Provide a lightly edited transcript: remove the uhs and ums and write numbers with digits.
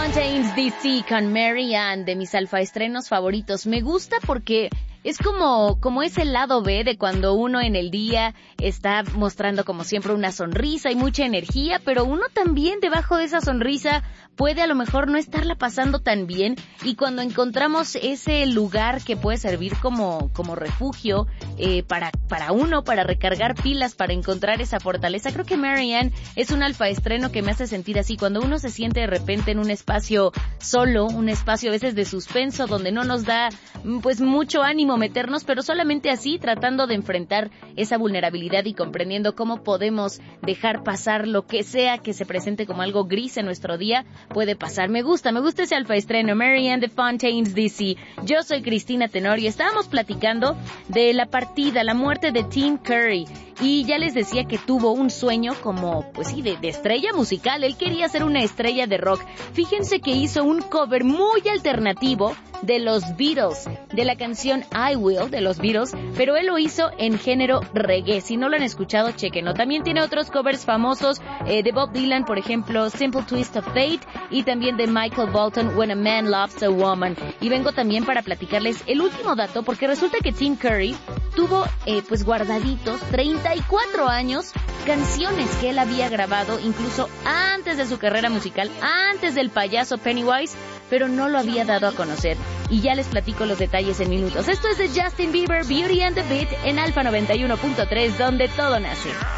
Fontaines DC con Mary Ann, de mis alfaestrenos favoritos. Me gusta porque es como ese lado B de cuando uno en el día está mostrando como siempre una sonrisa y mucha energía, pero uno también debajo de esa sonrisa puede a lo mejor no estarla pasando tan bien, y cuando encontramos ese lugar que puede servir como refugio para uno, para recargar pilas, para encontrar esa fortaleza, creo que Mary Ann es un alfaestreno que me hace sentir así. Cuando uno se siente de repente en un espacio solo, un espacio a veces de suspenso donde no nos da pues mucho ánimo meternos, pero solamente así tratando de enfrentar esa vulnerabilidad y comprendiendo cómo podemos dejar pasar lo que sea que se presente como algo gris en nuestro día, puede pasar. Me gusta ese alfaestreno, Mary Ann de Fontaines DC. Yo soy Cristina Tenorio y estábamos platicando de la muerte de Tim Curry, y ya les decía que tuvo un sueño como, pues sí, de estrella musical. Él quería ser una estrella de rock. Fíjense que hizo un cover muy alternativo de los Beatles, de la canción I Will de los Beatles, pero él lo hizo en género reggae. Si no lo han escuchado, chequenlo. También tiene otros covers famosos de Bob Dylan, por ejemplo, Simple Twist of Fate, y también de Michael Bolton, When a Man Loves a Woman. Y vengo también para platicarles el último dato, porque resulta que Tim Curry tuvo pues guardaditos 34 años canciones que él había grabado incluso antes de su carrera musical, antes del payaso Pennywise, pero no lo había dado a conocer. Y ya les platico los detalles en minutos. Esto es de Justin Bieber, Beauty and the Beat, en Alfa 91.3, donde todo nace.